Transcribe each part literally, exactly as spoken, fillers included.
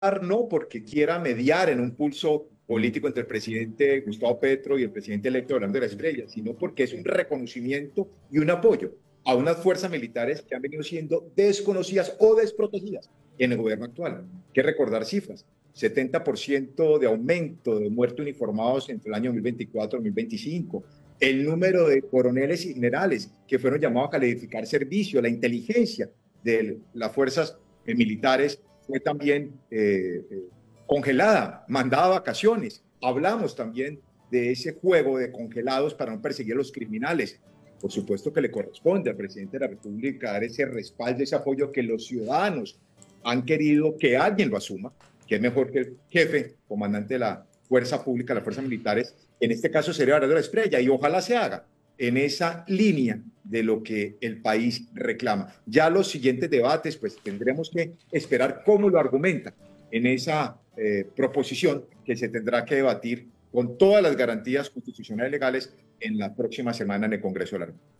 no porque quiera mediar en un pulso político entre el presidente Gustavo Petro y el presidente electo Orlando de la Espriella, sino porque es un reconocimiento y un apoyo a unas fuerzas militares que han venido siendo desconocidas o desprotegidas en el gobierno actual. Hay que recordar cifras: setenta por ciento de aumento de muertos uniformados entre el año dos mil veinticuatro y dos mil veinticinco, el número de coroneles y generales que fueron llamados a calificar servicio, la inteligencia de las fuerzas eh, militares fue también eh, eh, congelada, mandada a vacaciones. Hablamos también de ese juego de congelados para no perseguir a los criminales. Por supuesto que le corresponde al presidente de la República dar ese respaldo, ese apoyo que los ciudadanos han querido que alguien lo asuma, que es mejor que el jefe, comandante de la fuerza pública, las fuerzas militares, en este caso sería Orlando de la Espriella, y ojalá se haga en esa línea de lo que el país reclama. Ya los siguientes debates, pues tendremos que esperar cómo lo argumenta en esa eh, proposición que se tendrá que debatir con todas las garantías constitucionales y legales en la próxima semana en el Congreso de la República.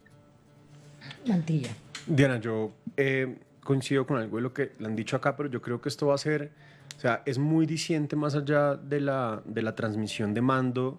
Mantilla. Diana, yo eh, coincido con algo de lo que le han dicho acá, pero yo creo que esto va a ser, o sea, es muy diciente más allá de la, de la transmisión de mando,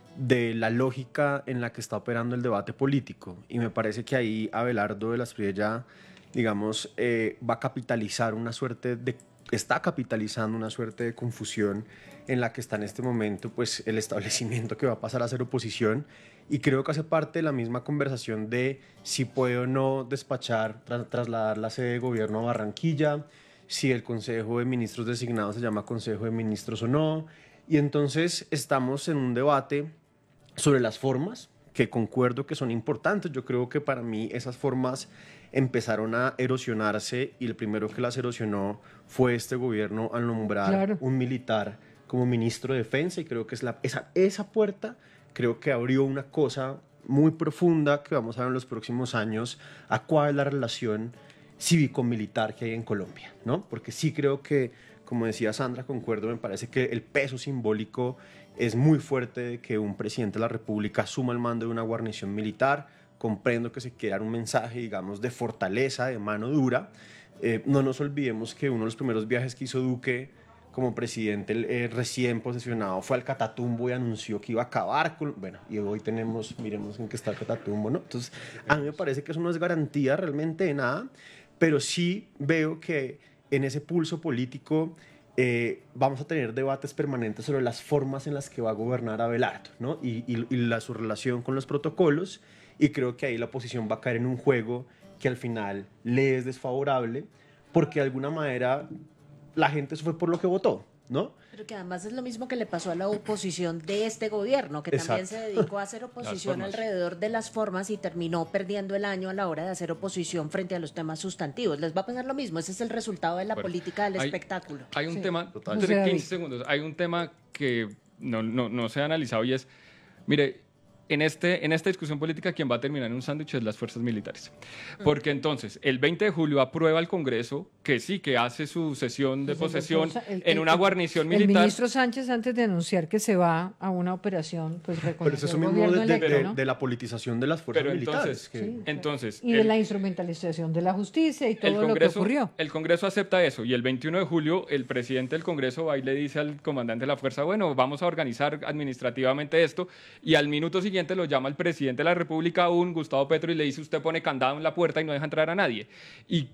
de la lógica en la que está operando el debate político. Y me parece que ahí Abelardo de la Espriella, digamos, eh, va a capitalizar una suerte de, está capitalizando una suerte de confusión en la que está en este momento, pues, el establecimiento que va a pasar a ser oposición. Y creo que hace parte de la misma conversación de si puede o no despachar, tra trasladar la sede de gobierno a Barranquilla, si el Consejo de Ministros designado se llama Consejo de Ministros o no. Y entonces estamos en un debate sobre las formas, que concuerdo que son importantes. Yo creo que para mí esas formas empezaron a erosionarse y el primero que las erosionó fue este gobierno al nombrar claro. un militar como ministro de Defensa, y creo que es la, esa, esa puerta creo que abrió una cosa muy profunda que vamos a ver en los próximos años, a cuál es la relación cívico-militar que hay en Colombia, ¿no? Porque sí creo que, como decía Sandra, concuerdo, me parece que el peso simbólico es muy fuerte de que un presidente de la República asuma el mando de una guarnición militar. Comprendo que se quiera dar un mensaje, digamos, de fortaleza, de mano dura. Eh, no nos olvidemos que uno de los primeros viajes que hizo Duque como presidente eh, recién posesionado fue al Catatumbo y anunció que iba a acabar con... Bueno, y hoy tenemos, miremos en qué está el Catatumbo, ¿no? Entonces, a mí me parece que eso no es garantía realmente de nada, pero sí veo que en ese pulso político Eh, vamos a tener debates permanentes sobre las formas en las que va a gobernar Abelardo, ¿no? y, y, y la, su relación con los protocolos, y creo que ahí la oposición va a caer en un juego que al final le es desfavorable, porque de alguna manera la gente se fue por lo que votó, ¿no? Pero que además es lo mismo que le pasó a la oposición de este gobierno, que Exacto. también se dedicó a hacer oposición alrededor de las formas y terminó perdiendo el año a la hora de hacer oposición frente a los temas sustantivos. Les va a pasar lo mismo, ese es el resultado de la bueno, política del hay, espectáculo. Hay un sí. tema, entre quince segundos, hay un tema que no, no, no se ha analizado y es, mire, En, este, en esta discusión política quien va a terminar en un sándwich es las fuerzas militares. Porque entonces, el veinte de julio aprueba el Congreso que sí, que hace su sesión de pues posesión el, el, en una guarnición el, militar. El ministro Sánchez, antes de anunciar que se va a una operación, pues reconoció Pero es eso mismo de, electo, de, ¿no? de la politización de las fuerzas Pero militares. Entonces, que... sí, entonces, y de el, la instrumentalización de la justicia y todo Congreso, lo que ocurrió. El Congreso acepta eso, y el veintiuno de julio el presidente del Congreso va y le dice al comandante de la fuerza, bueno, vamos a organizar administrativamente esto, y al minuto siguiente lo llama el presidente presidente de la República, un Gustavo Petro, y le dice, usted pone candado en la puerta y no deja entrar a nadie. Y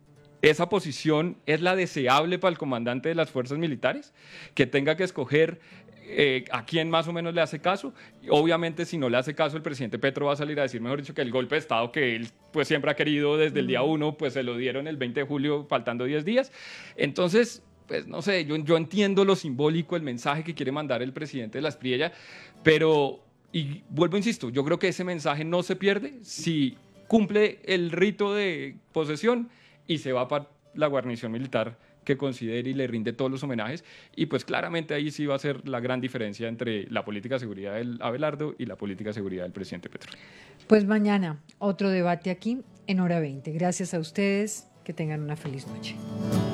esa posición es la deseable para el comandante de las fuerzas militares, que tenga que escoger eh, a quién más o menos le hace caso. Y obviamente, si no le hace caso, el presidente Petro va a salir a decir, mejor dicho, que el golpe de Estado que él pues siempre ha querido desde el día uno, pues se lo dieron el veinte de julio, faltando diez días. Entonces, pues no sé, yo, yo entiendo lo simbólico, el mensaje que quiere mandar el presidente de la Espriella, pero... Y vuelvo, insisto, yo creo que ese mensaje no se pierde si cumple el rito de posesión y se va para la guarnición militar que considere y le rinde todos los homenajes. Y pues claramente ahí sí va a ser la gran diferencia entre la política de seguridad del Abelardo y la política de seguridad del presidente Petro. Pues mañana otro debate aquí en Hora veinte. Gracias a ustedes, que tengan una feliz noche.